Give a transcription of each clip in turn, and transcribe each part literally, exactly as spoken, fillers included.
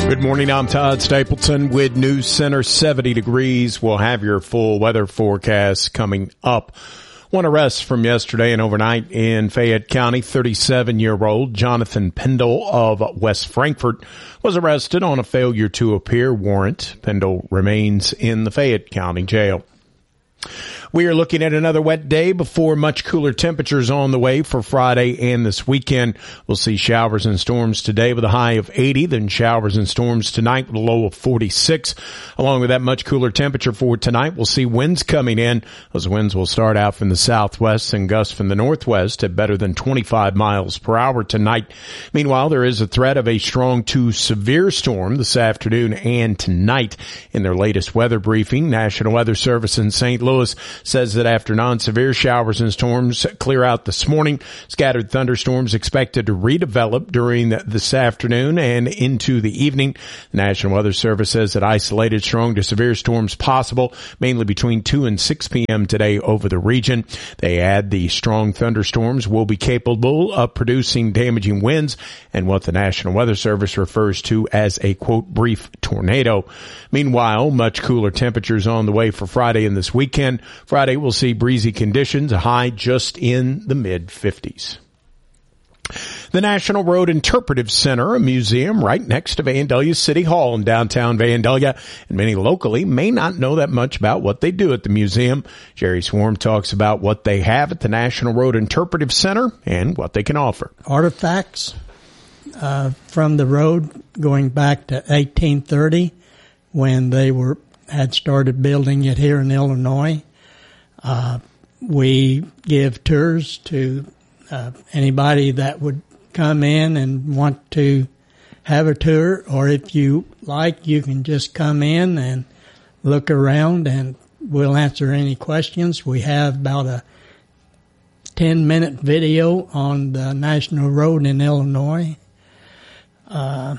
Good morning, I'm Todd Stapleton with News Center. seventy degrees. We'll have your full weather forecast coming up. One arrest from yesterday and overnight in Fayette County. thirty-seven-year-old Jonathan Pendle of West Frankfort was arrested on a failure to appear warrant. Pendle remains in the Fayette County Jail. We are looking at another wet day before much cooler temperatures on the way for Friday and this weekend. We'll see showers and storms today with a high of eighty, then showers and storms tonight with a low of forty-six. Along with that much cooler temperature for tonight, we'll see winds coming in. Those winds will start out from the southwest and gust from the northwest at better than twenty-five miles per hour tonight. Meanwhile, there is a threat of a strong to severe storm this afternoon and tonight. In their latest weather briefing, National Weather Service in Saint Louis says that after non-severe showers and storms clear out this morning, scattered thunderstorms expected to redevelop during this afternoon and into the evening. The National Weather Service says that isolated strong to severe storms possible, mainly between two and six p.m. today over the region. They add the strong thunderstorms will be capable of producing damaging winds and what the National Weather Service refers to as a, quote, brief tornado. Meanwhile, much cooler temperatures on the way for Friday and this weekend. Friday, we'll see breezy conditions, a high just in the mid fifties. The National Road Interpretive Center, a museum right next to Vandalia City Hall in downtown Vandalia, and many locally may not know that much about what they do at the museum. Jerry Swarm talks about what they have at the National Road Interpretive Center and what they can offer. Artifacts uh, from the road going back to eighteen thirty when they were had started building it here in Illinois. Uh, we give tours to uh, anybody that would come in and want to have a tour, or if you like, you can just come in and look around and we'll answer any questions. We have about a ten-minute video on the National Road in Illinois. Uh,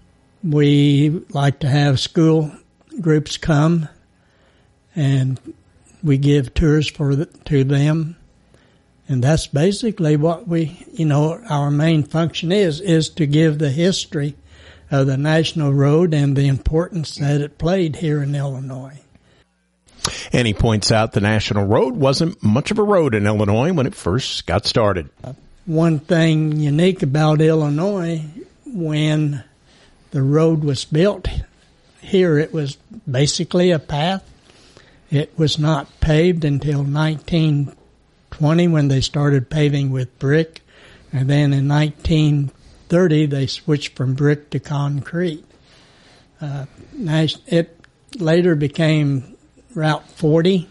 we like to have school groups come and we give tours for the, to them, and that's basically what we, you know, our main function is, is to give the history of the National Road and the importance that it played here in Illinois. And he points out the National Road wasn't much of a road in Illinois when it first got started. One thing unique about Illinois, when the road was built here, it was basically a path. It was not paved until nineteen twenty when they started paving with brick, and then in nineteen thirty they switched from brick to concrete. Uh, it later became Route forty,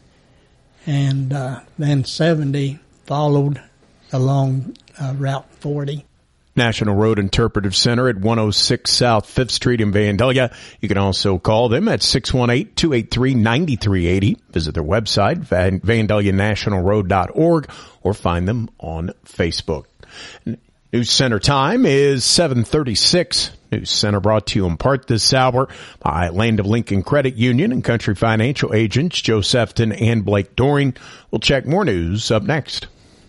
and uh, then seventy followed along uh, Route forty. National Road Interpretive Center at one oh six South Fifth Street in Vandalia. You can also call them at six one eight, two eight three, nine three eight zero. Visit their website, vandalia national road dot org, or find them on Facebook. News Center time is seven thirty-six. News Center brought to you in part this hour by Land of Lincoln Credit Union and Country Financial agents Joe Sefton and Blake Doring. We'll check more news up next.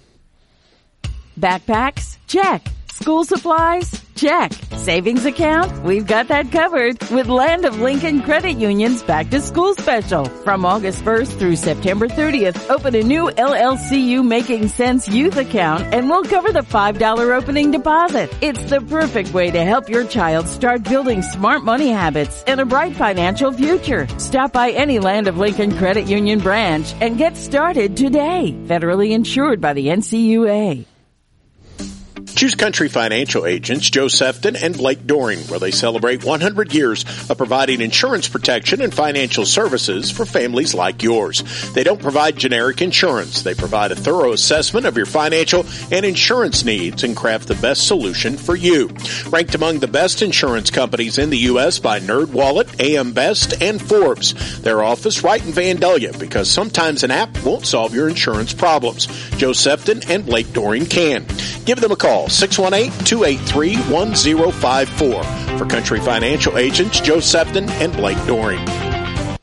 Backpacks? Check. School supplies? Check. Savings account? We've got that covered with Land of Lincoln Credit Union's Back to School Special. From August first through September thirtieth, open a new L L C U Making Sense Youth account and we'll cover the five dollars opening deposit. It's the perfect way to help your child start building smart money habits and a bright financial future. Stop by any Land of Lincoln Credit Union branch and get started today. Federally insured by the N C U A. Choose Country Financial agents Joe Sefton and Blake Doring, where they celebrate one hundred years of providing insurance protection and financial services for families like yours. They don't provide generic insurance. They provide a thorough assessment of your financial and insurance needs and craft the best solution for you. Ranked among the best insurance companies in the U S by NerdWallet, A M Best, and Forbes. Their office right in Vandalia, because sometimes an app won't solve your insurance problems. Joe Sefton and Blake Doring can. Give them a call. six one eight, two eight three, one zero five four. For Country Financial agents Joe Sefton and Blake Doring.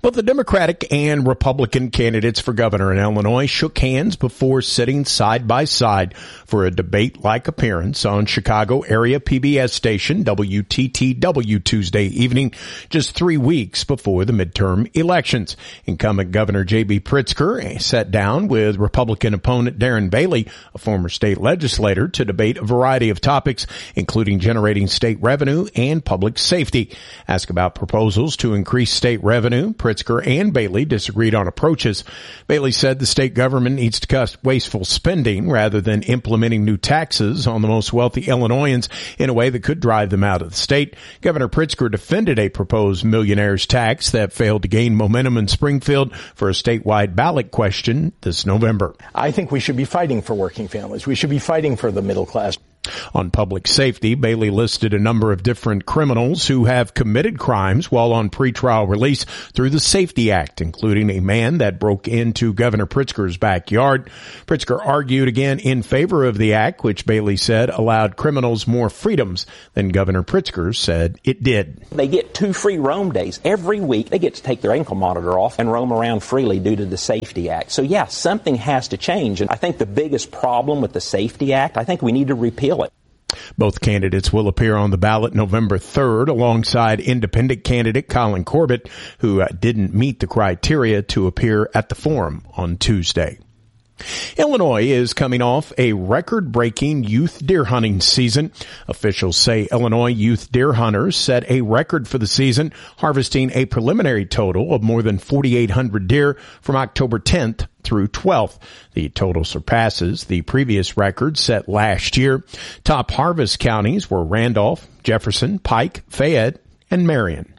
Both the Democratic and Republican candidates for governor in Illinois shook hands before sitting side by side for a debate-like appearance on Chicago area P B S station W T T W Tuesday evening, just three weeks before the midterm elections. Incumbent Governor J B Pritzker sat down with Republican opponent Darren Bailey, a former state legislator, to debate a variety of topics, including generating state revenue and public safety. Asked about proposals to increase state revenue, Pritzker and Bailey disagreed on approaches. Bailey said the state government needs to cut wasteful spending rather than implementing new taxes on the most wealthy Illinoisans in a way that could drive them out of the state. Governor Pritzker defended a proposed millionaire's tax that failed to gain momentum in Springfield for a statewide ballot question this November. I think we should be fighting for working families. We should be fighting for the middle class. On public safety, Bailey listed a number of different criminals who have committed crimes while on pretrial release through the Safety Act, including a man that broke into Governor Pritzker's backyard. Pritzker argued again in favor of the act, which Bailey said allowed criminals more freedoms than Governor Pritzker said it did. They get two free roam days. Every week they get to take their ankle monitor off and roam around freely due to the Safety Act. So, yeah, something has to change. And I think the biggest problem with the Safety Act, I think we need to repeal it. Both candidates will appear on the ballot November third alongside independent candidate Colin Corbett, who uh, didn't meet the criteria to appear at the forum on Tuesday. Illinois is coming off a record-breaking youth deer hunting season. Officials say Illinois youth deer hunters set a record for the season, harvesting a preliminary total of more than forty-eight hundred deer from October tenth through twelfth. The total surpasses the previous record set last year. Top harvest counties were Randolph, Jefferson, Pike, Fayette, and Marion.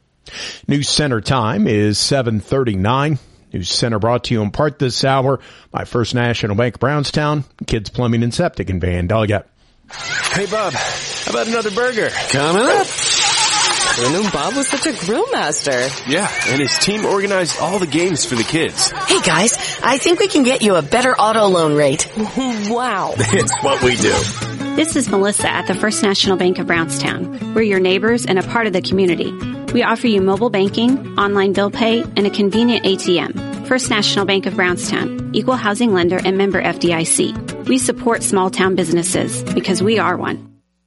News Center time is seven thirty-nine. News Center brought to you in part this hour by First National Bank of Brownstown, Kids Plumbing and Septic in Vandalia. Hey, Bob, how about another burger? Coming up. I knew Bob was such a grill master. Yeah, and his team organized all the games for the kids. Hey, guys, I think we can get you a better auto loan rate. Wow. It's what we do. This is Melissa at the First National Bank of Brownstown. We're your neighbors and a part of the community. We offer you mobile banking, online bill pay, and a convenient A T M. First National Bank of Brownstown, equal housing lender and member F D I C. We support small town businesses because we are one.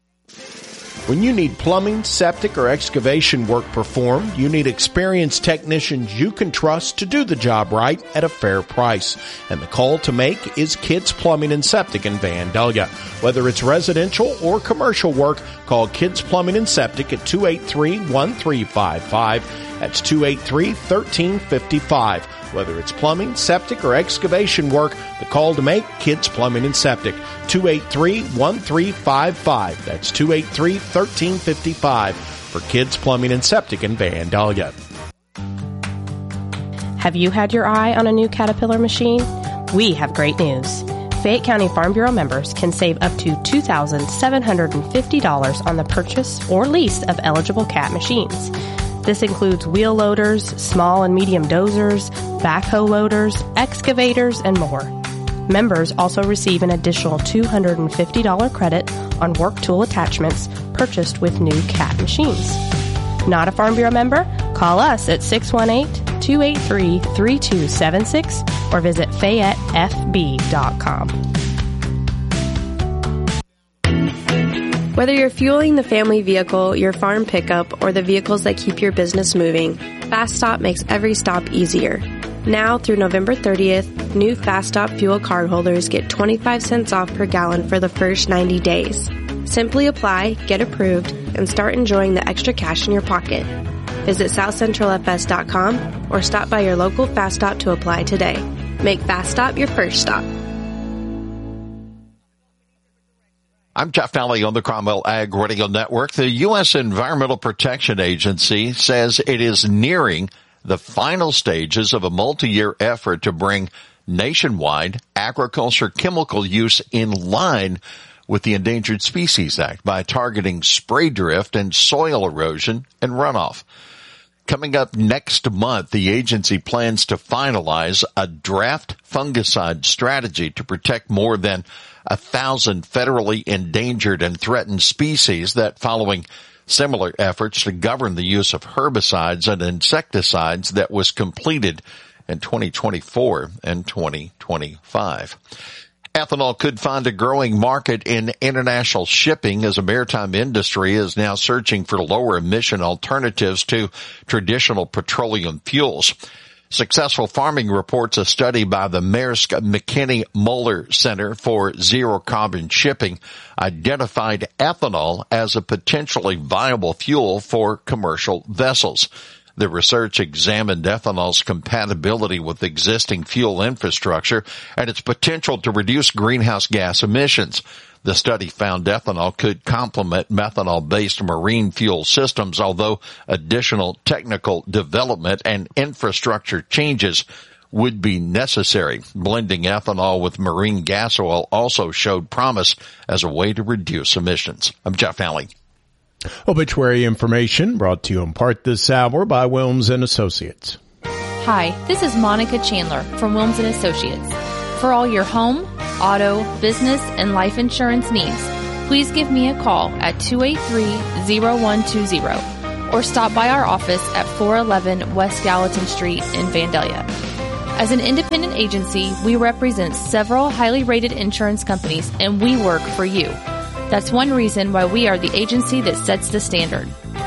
When you need plumbing, septic, or excavation work performed, you need experienced technicians you can trust to do the job right at a fair price. And the call to make is Kids Plumbing and Septic in Vandalia. Whether it's residential or commercial work, call Kids Plumbing and Septic at two eight three, one three five five. That's two eight three, one three five five. Whether it's plumbing, septic, or excavation work, the call to make, Kids Plumbing and Septic, two eight three, one three five five. That's two eight three, one three five five for Kids Plumbing and Septic in Vandalia. Have you had your eye on a new Caterpillar machine? We have great news. Fayette County Farm Bureau members can save up to two thousand seven hundred fifty dollars on the purchase or lease of eligible Cat machines. This includes wheel loaders, small and medium dozers, backhoe loaders, excavators, and more. Members also receive an additional two hundred fifty dollars credit on work tool attachments purchased with new Cat machines. Not a Farm Bureau member? Call us at six one eight, two eight three, three two seven six or visit Fayette F B dot com. Whether you're fueling the family vehicle, your farm pickup, or the vehicles that keep your business moving, Fast Stop makes every stop easier. Now through November thirtieth, new Fast Stop fuel cardholders get twenty-five cents off per gallon for the first ninety days. Simply apply, get approved, and start enjoying the extra cash in your pocket. Visit south central f s dot com or stop by your local Fast Stop to apply today. Make Fast Stop your first stop. I'm Jeff Nally on the Cromwell Ag Radio Network. The U S Environmental Protection Agency says it is nearing the final stages of a multi-year effort to bring nationwide agriculture chemical use in line with the Endangered Species Act by targeting spray drift and soil erosion and runoff. Coming up next month, the agency plans to finalize a draft fungicide strategy to protect more than a thousand federally endangered and threatened species that, following similar efforts to govern the use of herbicides and insecticides that was completed in twenty twenty-four and twenty twenty-five. Ethanol could find a growing market in international shipping as the maritime industry is now searching for lower emission alternatives to traditional petroleum fuels. Successful Farming reports a study by the Maersk McKinney Moeller Center for Zero Carbon Shipping identified ethanol as a potentially viable fuel for commercial vessels. The research examined ethanol's compatibility with existing fuel infrastructure and its potential to reduce greenhouse gas emissions. The study found ethanol could complement methanol-based marine fuel systems, although additional technical development and infrastructure changes would be necessary. Blending ethanol with marine gas oil also showed promise as a way to reduce emissions. I'm Jeff Alley. Obituary information brought to you in part this hour by Wilms and Associates. Hi, this is Monica Chandler from Wilms and Associates. For all your home, auto, business, and life insurance needs, please give me a call at two eight three, zero one two zero or stop by our office at four eleven West Gallatin Street in Vandalia. As an independent agency, we represent several highly rated insurance companies and we work for you. That's one reason why we are the agency that sets the standard.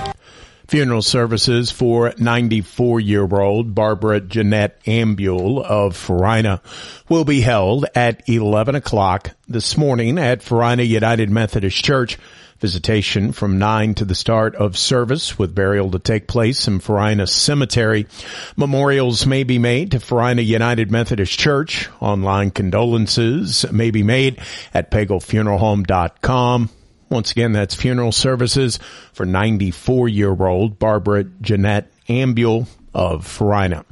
Funeral services for ninety-four-year-old Barbara Jeanette Ambule of Farina will be held at eleven o'clock this morning at Farina United Methodist Church. Visitation from nine to the start of service, with burial to take place in Farina Cemetery. Memorials may be made to Farina United Methodist Church. Online condolences may be made at pagel funeral home dot com. Once again, that's funeral services for ninety-four-year-old Barbara Jeanette Ambule of Farina.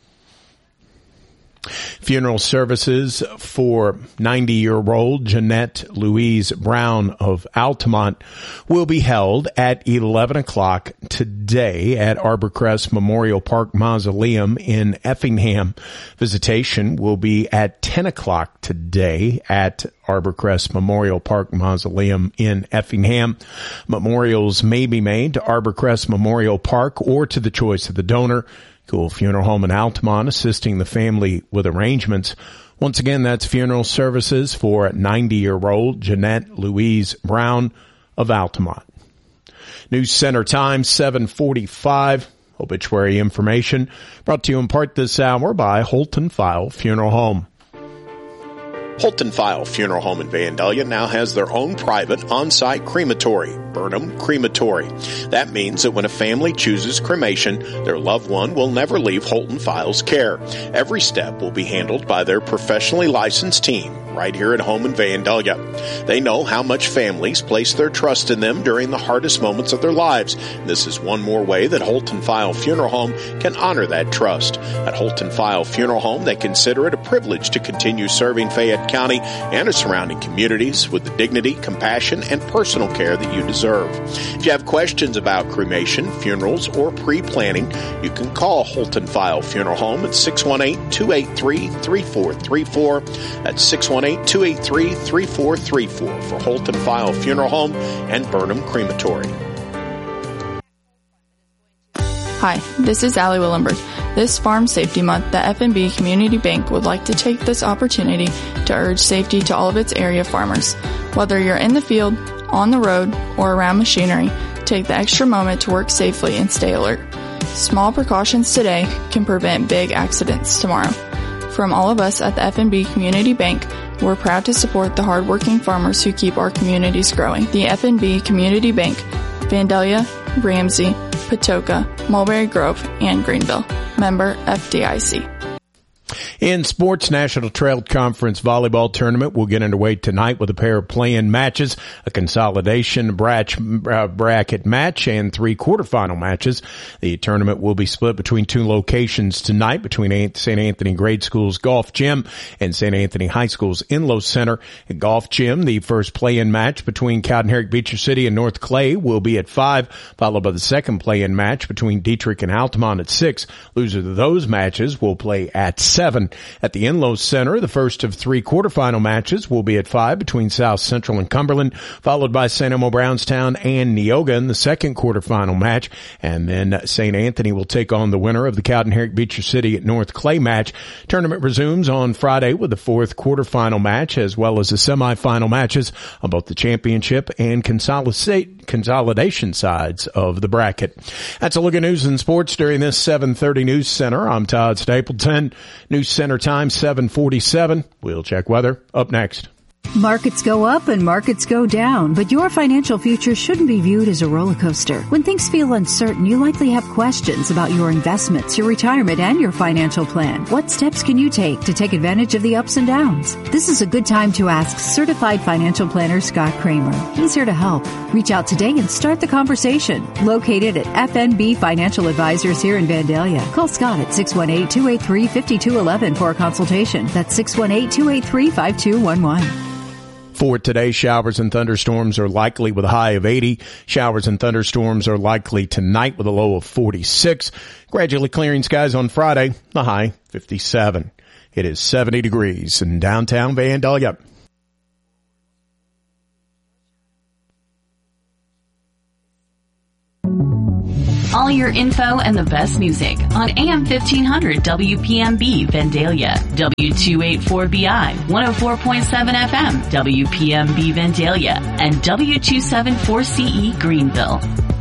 Funeral services for ninety-year-old Jeanette Louise Brown of Altamont will be held at eleven o'clock today at Arborcrest Memorial Park Mausoleum in Effingham. Visitation will be at ten o'clock today at Arborcrest Memorial Park Mausoleum in Effingham. Memorials may be made to Arborcrest Memorial Park or to the choice of the donor. Cool Funeral Home in Altamont, assisting the family with arrangements. Once again, that's funeral services for ninety-year-old Jeanette Louise Brown of Altamont. News Center time, seven forty-five. Obituary information brought to you in part this hour by Holton File Funeral Home. Holton File Funeral Home in Vandalia now has their own private on-site crematory, Burnham Crematory. That means that when a family chooses cremation, their loved one will never leave Holton File's care. Every step will be handled by their professionally licensed team right here at home in Vandalia. They know how much families place their trust in them during the hardest moments of their lives. This is one more way that Holton File Funeral Home can honor that trust. At Holton File Funeral Home, they consider it a privilege to continue serving Fayette County and its surrounding communities with the dignity, compassion, and personal care that you deserve. If you have questions about cremation, funerals, or pre-planning, you can call Holton File Funeral Home at six one eight, two eight three, three four three four. That's six one eight, two eight three, three four three four for Holton File Funeral Home and Burnham Crematory. Hi, this is Allie Willenberg. This Farm Safety Month, the F N B Community Bank would like to take this opportunity to urge safety to all of its area farmers. Whether you're in the field, on the road, or around machinery, take the extra moment to work safely and stay alert. Small precautions today can prevent big accidents tomorrow. From all of us at the F N B Community Bank, we're proud to support the hardworking farmers who keep our communities growing. The F N B Community Bank, Vandalia, Ramsey, Patoka, Mulberry Grove, and Greenville. Member F D I C. In sports, National Trail Conference volleyball tournament will get underway tonight with a pair of play-in matches, a consolidation bracket match, and three quarterfinal matches. The tournament will be split between two locations tonight, between Saint Anthony Grade School's Golf Gym and Saint Anthony High School's Inlow Center. At Golf Gym, the first play-in match between Cowden-Herrick Beecher City and North Clay will be at five, followed by the second play-in match between Dietrich and Altamont at six. Losers of those matches will play at seven. seven. At the Enloe Center, the first of three quarterfinal matches will be at five between South Central and Cumberland, followed by Saint Elmo Brownstown and Neoga in the second quarterfinal match. And then Saint Anthony will take on the winner of the Cowden Herrick Beecher City at North Clay match. Tournament resumes on Friday with the fourth quarterfinal match as well as the semifinal matches on both the championship and consolidate, consolidation sides of the bracket. That's a look at news and sports during this seven thirty News Center. I'm Todd Stapleton. News Center time seven forty-seven. We'll check weather up next. Markets go up and markets go down, but your financial future shouldn't be viewed as a roller coaster. When things feel uncertain, you likely have questions about your investments, your retirement, and your financial plan. What steps can you take to take advantage of the ups and downs? This is a good time to ask certified financial planner Scott Kramer. He's here to help. Reach out today and start the conversation. Located at F N B Financial Advisors here in Vandalia. Call Scott at six one eight, two eight three, five two one one for a consultation. That's six one eight, two eight three, five two one one. For today, showers and thunderstorms are likely with a high of eighty. Showers and thunderstorms are likely tonight with a low of forty-six. Gradually clearing skies on Friday, the high fifty-seven. It is seventy degrees in downtown Vandalia. All your info and the best music on A M fifteen hundred W P M B Vandalia, W two eighty-four B I, one oh four point seven F M W P M B Vandalia, and W two seventy-four C E Greenville.